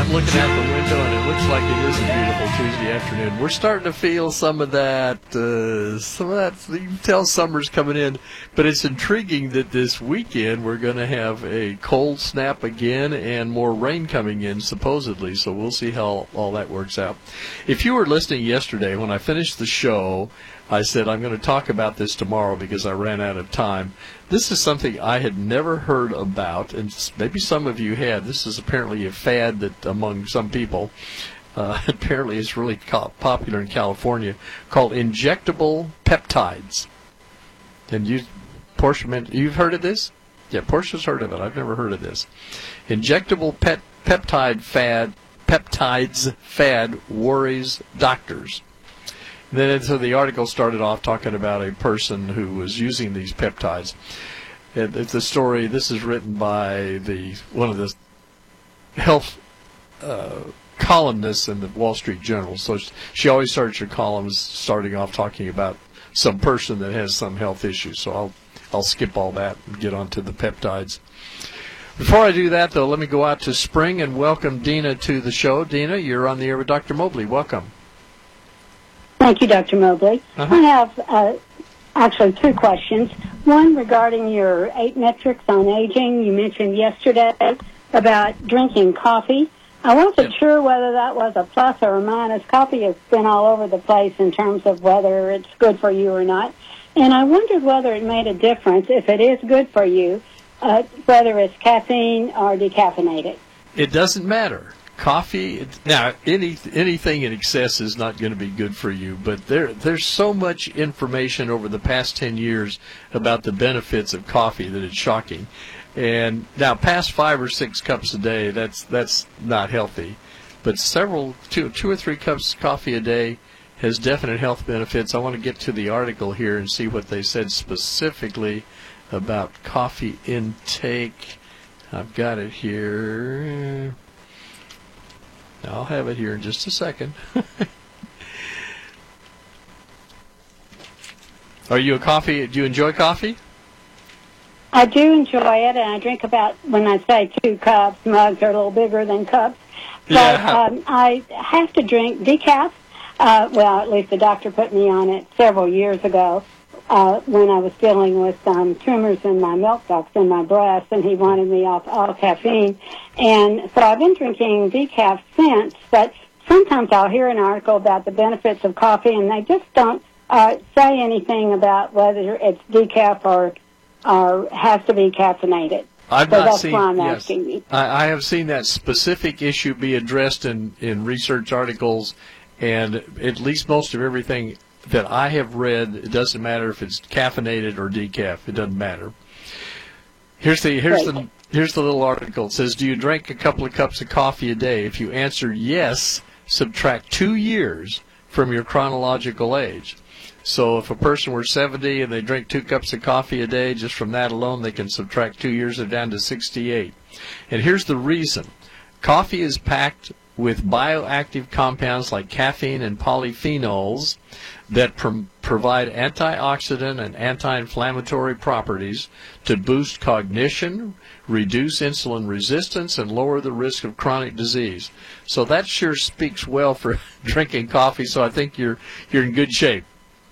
I'm looking out the window, and it looks like it is a beautiful Tuesday afternoon. We're starting to feel some of that. You can tell summer's coming in, but it's intriguing that this weekend we're going to have a cold snap again and more rain coming in, supposedly. So we'll see how all that works out. If you were listening yesterday, when I finished the show, I said I'm going to talk about this tomorrow because I ran out of time. This is something I had never heard about, and maybe some of you had. This is apparently a fad that among some people, apparently it's really popular in California, called injectable peptides. And you've heard of this? Yeah, Portia's heard of it. I've never heard of this. Injectable peptides fad worries doctors. Then so the article started off talking about a person who was using these peptides. It's a story. This is written by one of the health columnists in the Wall Street Journal. So she always starts her columns starting off talking about some person that has some health issues. So I'll skip all that and get on to the peptides. Before I do that, though, let me go out to Spring and welcome Dina to the show. Dina, you're on the air with Dr. Mobley. Welcome. Thank you, Dr. Mobley. Uh-huh. I have actually two questions. One regarding your 8 metrics on aging. You mentioned yesterday about drinking coffee. I wasn't sure whether that was a plus or a minus. Coffee has been all over the place in terms of whether it's good for you or not. And I wondered whether it made a difference, if it is good for you, whether it's caffeine or decaffeinated. It doesn't matter. Coffee, now, anything in excess is not going to be good for you, but there's so much information over the past 10 years about the benefits of coffee that it's shocking. And now, past 5 or 6 cups a day, that's not healthy. But two or 3 cups of coffee a day has definite health benefits. I want to get to the article here and see what they said specifically about coffee intake. I've got it here. I'll have it here in just a second. Do you enjoy coffee? I do enjoy it, and I drink about, when I say 2 cups, mugs are a little bigger than cups. But I have to drink decaf. Well, at least the doctor put me on it several years ago when I was dealing with tumors in my milk ducts in my breast, and he wanted me off all caffeine. And so I've been drinking decaf since, but sometimes I'll hear an article about the benefits of coffee, and they just don't say anything about whether it's decaf or has to be caffeinated. That's why I'm asking you. I have seen that specific issue be addressed in research articles, and at least most of everything that I have read, it doesn't matter if it's caffeinated or decaf. It doesn't matter. Here's the little article. It says, do you drink a couple of cups of coffee a day? If you answer yes, subtract 2 years from your chronological age. So if a person were 70 and they drink 2 cups of coffee a day, just from that alone, they can subtract 2 years, they're down to 68. And here's the reason. Coffee is packed with bioactive compounds like caffeine and polyphenols that provide antioxidant and anti-inflammatory properties to boost cognition, reduce insulin resistance, and lower the risk of chronic disease. So that sure speaks well for drinking coffee, so I think you're in good shape.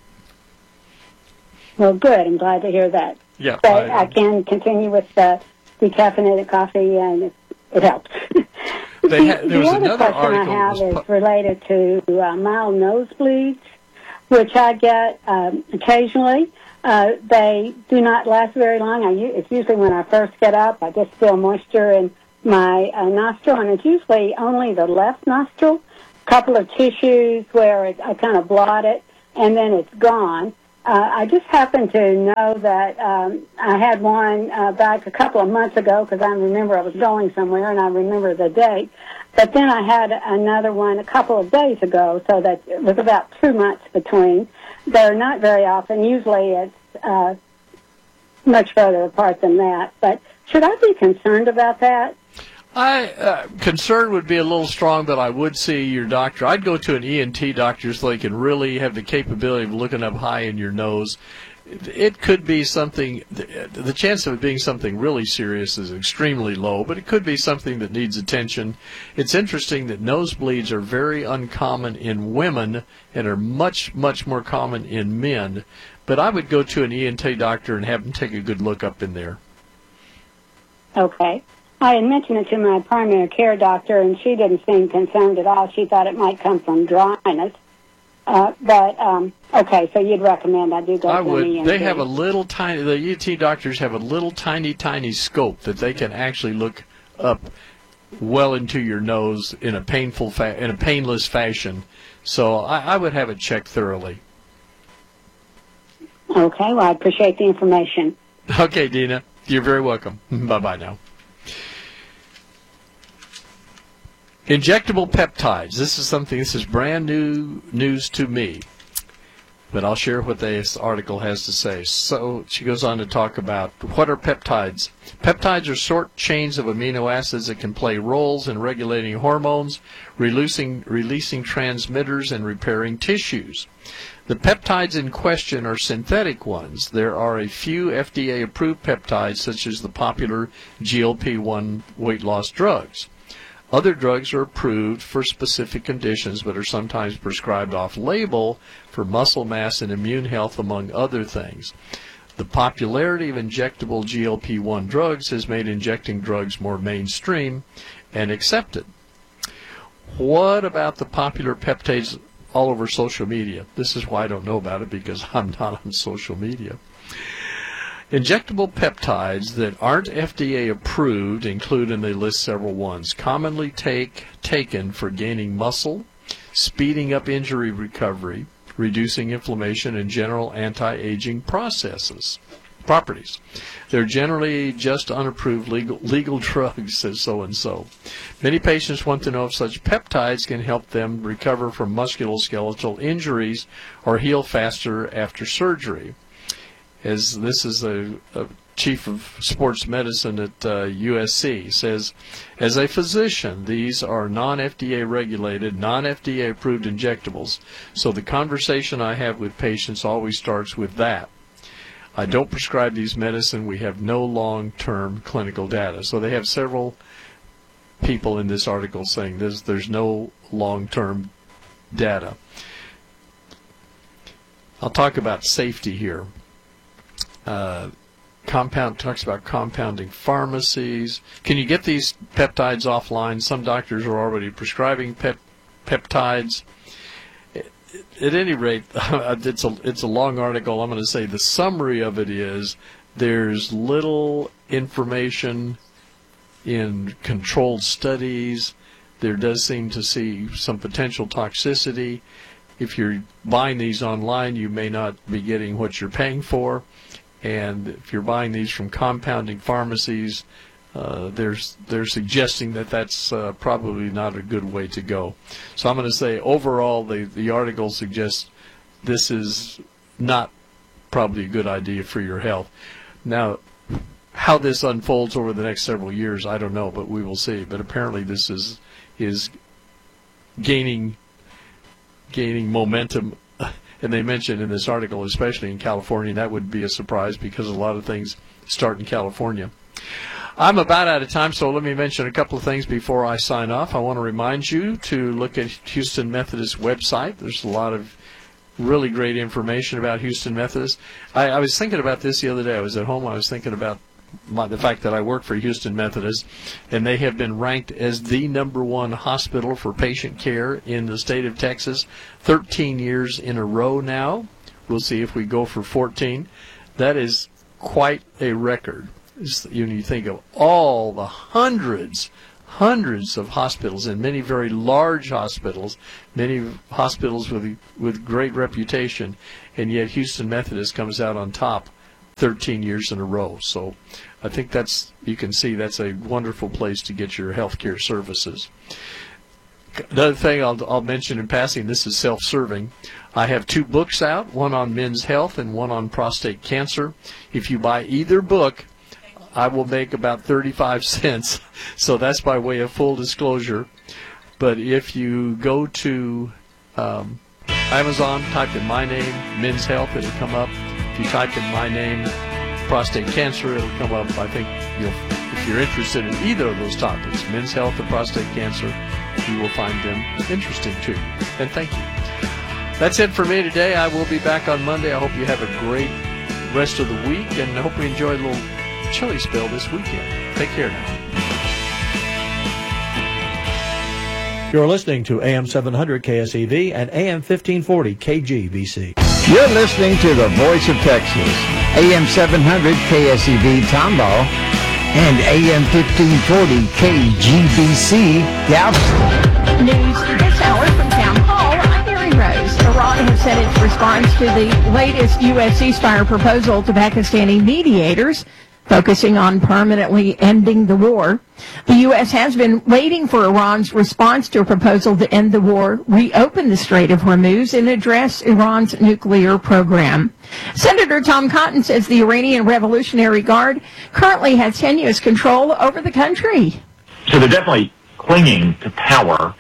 Well, good. I'm glad to hear that. Yeah, so I can continue with decaffeinated coffee, and it helps. The other question I have is related to mild nosebleeds, which I get occasionally. They do not last very long. It's usually when I first get up, I just feel moisture in my nostril, and it's usually only the left nostril, a couple of tissues where I kind of blot it, and then it's gone. I just happen to know that I had one back a couple of months ago because I remember I was going somewhere and I remember the date. But then I had another one a couple of days ago, so that it was about 2 months between. They're not very often. Usually it's much further apart than that. But should I be concerned about that? Concern would be a little strong, but I would see your doctor. I'd go to an ENT doctor so they can really have the capability of looking up high in your nose. it could be something, the chance of it being something really serious is extremely low, but it could be something that needs attention. It's interesting that nosebleeds are very uncommon in women and are much, much more common in men. But I would go to an ENT doctor and have them take a good look up in there. Okay. I had mentioned it to my primary care doctor, and she didn't seem concerned at all. She thought it might come from dryness. Okay, so you'd recommend I do go to an ENT. They have a little tiny, the ENT doctors have a little tiny scope that they can actually look up well into your nose in a painless fashion. So I would have it checked thoroughly. Okay, well, I appreciate the information. Okay, Dina, you're very welcome. Bye-bye now. Injectable peptides. This is brand new news to me, but I'll share what this article has to say. So she goes on to talk about what are peptides. Peptides are short chains of amino acids that can play roles in regulating hormones, releasing transmitters, and repairing tissues. The peptides in question are synthetic ones. There are a few FDA-approved peptides, such as the popular GLP-1 weight loss drugs. Other drugs are approved for specific conditions, but are sometimes prescribed off-label for muscle mass and immune health, among other things. The popularity of injectable GLP-1 drugs has made injecting drugs more mainstream and accepted. What about the popular peptides all over social media? This is why I don't know about it, because I'm not on social media. Injectable peptides that aren't FDA approved include, and they list several ones, commonly taken for gaining muscle, speeding up injury recovery, reducing inflammation, and general anti-aging properties. They're generally just unapproved legal drugs, says so-and-so. Many patients want to know if such peptides can help them recover from musculoskeletal injuries or heal faster after surgery. As this is a chief of sports medicine at USC, says, as a physician, these are non-FDA regulated, non-FDA approved injectables, so the conversation I have with patients always starts with that. I don't prescribe these medicine. We have no long-term clinical data. So they have several people in this article saying there's no long-term data. I'll talk about safety here. Talks about compounding pharmacies. Can you get these peptides offline? Some doctors are already prescribing peptides. At any rate, it's a long article. I'm going to say the summary of it is there's little information in controlled studies. There does seem to see some potential toxicity. If you're buying these online, you may not be getting what you're paying for. And if you're buying these from compounding pharmacies, they're suggesting that that's probably not a good way to go. So I'm going to say overall the article suggests this is not probably a good idea for your health. Now, how this unfolds over the next several years, I don't know, but we will see. But apparently this is gaining momentum. And they mentioned in this article, especially in California, that would be a surprise because a lot of things start in California. I'm about out of time, so let me mention a couple of things before I sign off. I want to remind you to look at Houston Methodist website. There's a lot of really great information about Houston Methodist. I was thinking about this the other day. I was at home. I was thinking about the fact that I work for Houston Methodist, and they have been ranked as the #1 hospital for patient care in the state of Texas 13 years in a row now. We'll see if we go for 14. That is quite a record. When you think of all the hundreds of hospitals, and many very large hospitals, many hospitals with great reputation, and yet Houston Methodist comes out on top 13 years in a row. So I think you can see that's a wonderful place to get your health care services. Another thing I'll mention in passing, this is self-serving. I have 2 books out, one on men's health and one on prostate cancer. If you buy either book, I will make about 35 cents. So that's by way of full disclosure. But if you go to Amazon, type in my name, Men's Health, it'll come up. If If you type in my name, prostate cancer, it'll come up. I think if you're interested in either of those topics, men's health or prostate cancer, you will find them interesting too. And thank you. That's it for me today. I will be back on Monday. I hope you have a great rest of the week, and I hope we enjoy a little chilly spell this weekend. Take care now. You're listening to AM 700 KSEV and AM 1540 KGBC. You're listening to the Voice of Texas, AM 700 KSEV Tomball and AM 1540 KGBC Galveston. News this hour from Town Hall. I'm Mary Rose. Iran has said its response to the latest U.S. ceasefire proposal to Pakistani mediators, focusing on permanently ending the war. The U.S. has been waiting for Iran's response to a proposal to end the war, reopen the Strait of Hormuz, and address Iran's nuclear program. Senator Tom Cotton says the Iranian Revolutionary Guard currently has tenuous control over the country. So they're definitely clinging to power,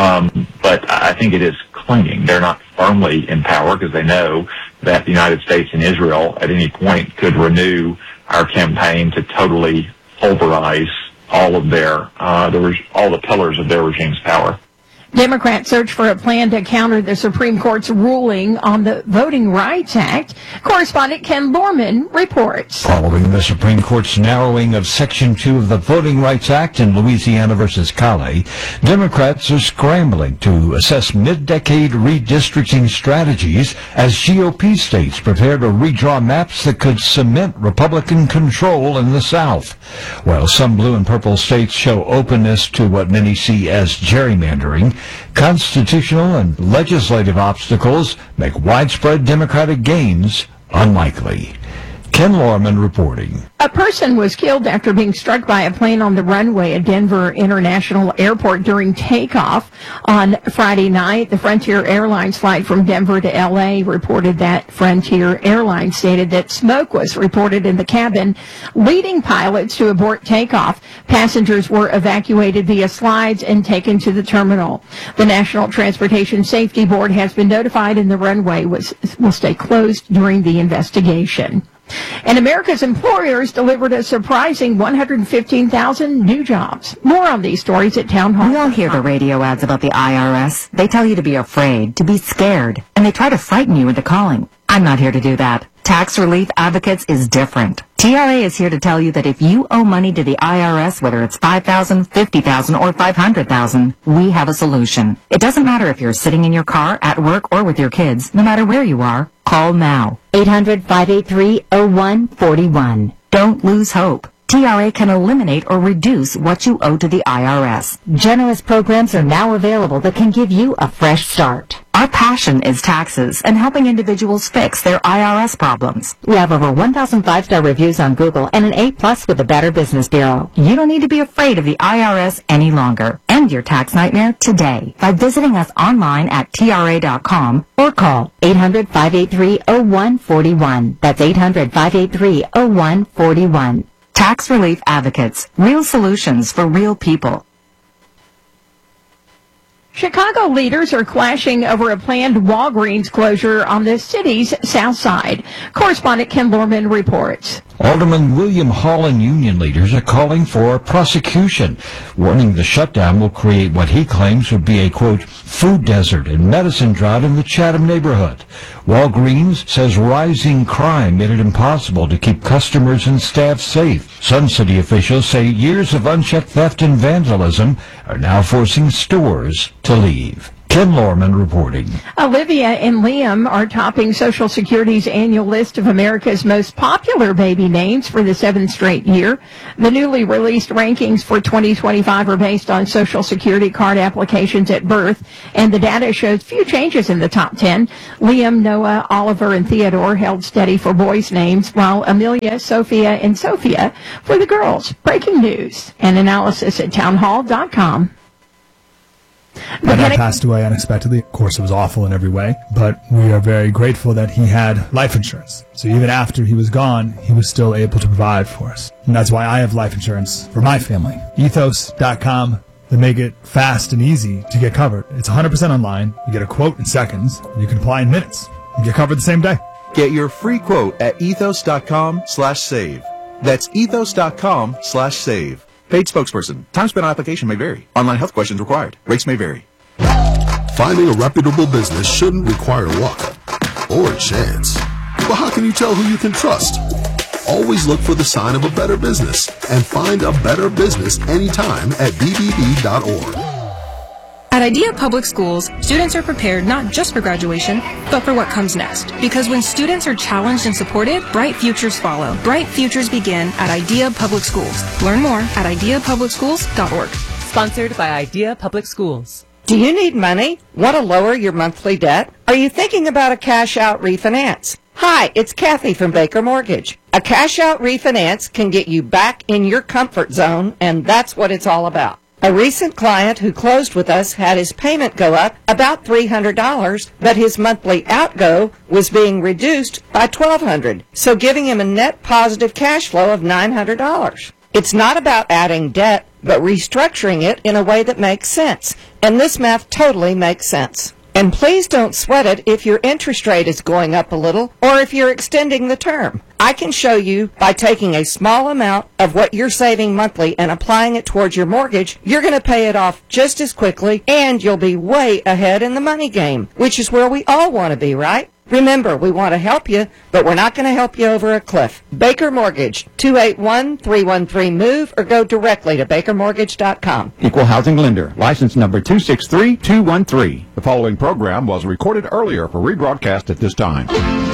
but I think it is clinging. They're not firmly in power because they know that the United States and Israel at any point could renew our campaign to totally pulverize all of their all the pillars of their regime's power. Democrats search for a plan to counter the Supreme Court's ruling on the Voting Rights Act. Correspondent Ken Lorman reports. Following the Supreme Court's narrowing of Section 2 of the Voting Rights Act in Louisiana versus Cali, Democrats are scrambling to assess mid-decade redistricting strategies as GOP states prepare to redraw maps that could cement Republican control in the South. While some blue and purple states show openness to what many see as gerrymandering, constitutional and legislative obstacles make widespread Democratic gains unlikely. Ken Lorman reporting. A person was killed after being struck by a plane on the runway at Denver International Airport during takeoff on Friday night. The Frontier Airlines flight from Denver to L.A. reported that Frontier Airlines stated that smoke was reported in the cabin, leading pilots to abort takeoff. Passengers were evacuated via slides and taken to the terminal. The National Transportation Safety Board has been notified, and the runway will stay closed during the investigation. And America's employers delivered a surprising 115,000 new jobs. More on these stories at Town Hall. We all hear the radio ads about the IRS. They tell you to be afraid, to be scared, and they try to frighten you into calling. I'm not here to do that. Tax Relief Advocates is different. TRA is here to tell you that if you owe money to the IRS, whether it's $5,000, $50,000, or $500,000, we have a solution. It doesn't matter if you're sitting in your car, at work, or with your kids. No matter where you are, call now. 800-583-0141. Don't lose hope. TRA can eliminate or reduce what you owe to the IRS. Generous programs are now available that can give you a fresh start. Our passion is taxes and helping individuals fix their IRS problems. We have over 1,000 5-star reviews on Google and an A+ with the Better Business Bureau. You don't need to be afraid of the IRS any longer. End your tax nightmare today by visiting us online at TRA.com or call 800-583-0141. That's 800-583-0141. Tax Relief Advocates. Real solutions for real people. Chicago leaders are clashing over a planned Walgreens closure on the city's south side. Correspondent Ken Lorman reports. Alderman William Hall and union leaders are calling for prosecution, warning the shutdown will create what he claims would be a, quote, food desert and medicine drought in the Chatham neighborhood. Walgreens says rising crime made it impossible to keep customers and staff safe. Sun City officials say years of unchecked theft and vandalism are now forcing stores to leave. Ken Lorman reporting. Olivia and Liam are topping Social Security's annual list of America's most popular baby names for the 7th straight year. The newly released rankings for 2025 are based on Social Security card applications at birth, and the data shows few changes in the top 10. Liam, Noah, Oliver, and Theodore held steady for boys' names, while Amelia, Sophia, and Sophia for the girls. Breaking news and analysis at townhall.com. My dad passed away unexpectedly. Of course, it was awful in every way, but we are very grateful that he had life insurance. So even after he was gone, he was still able to provide for us. And that's why I have life insurance for my family. Ethos.com. They make it fast and easy to get covered. It's 100% online. You get a quote in seconds. You can apply in minutes. You get covered the same day. Get your free quote at ethos.com/save. That's ethos.com/save. Paid spokesperson. Time spent on application may vary. Online health questions required. Rates may vary. Finding a reputable business shouldn't require luck or chance. But how can you tell who you can trust? Always look for the sign of a better business and find a better business anytime at bbb.org. At IDEA Public Schools, students are prepared not just for graduation, but for what comes next. Because when students are challenged and supported, bright futures follow. Bright futures begin at IDEA Public Schools. Learn more at ideapublicschools.org. Sponsored by IDEA Public Schools. Do you need money? Want to lower your monthly debt? Are you thinking about a cash-out refinance? Hi, it's Kathy from Baker Mortgage. A cash-out refinance can get you back in your comfort zone, and that's what it's all about. A recent client who closed with us had his payment go up about $300, but his monthly outgo was being reduced by $1,200, so giving him a net positive cash flow of $900. It's not about adding debt, but restructuring it in a way that makes sense, and this math totally makes sense. And please don't sweat it if your interest rate is going up a little or if you're extending the term. I can show you by taking a small amount of what you're saving monthly and applying it towards your mortgage, you're going to pay it off just as quickly and you'll be way ahead in the money game, which is where we all want to be, right? Remember, we want to help you, but we're not going to help you over a cliff. Baker Mortgage, 281-313-MOVE, or go directly to bakermortgage.com. Equal Housing Lender, license number 263213. The following program was recorded earlier for rebroadcast at this time.